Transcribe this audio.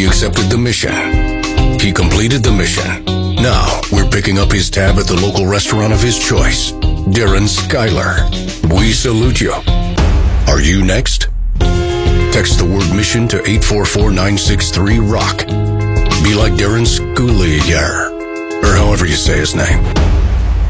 He accepted the mission. He completed the mission. Now, we're picking up his tab at the local restaurant of his choice. Darren Skyler. We salute you. Are you next? Text the word mission to 844-963-ROCK. Be like Darren Skyler, or however you say his name.